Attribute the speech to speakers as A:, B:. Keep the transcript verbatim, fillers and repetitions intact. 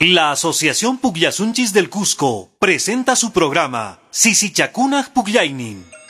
A: La Asociación Pugliasunchis del Cusco presenta su programa Sisichacunaj Pugliainin.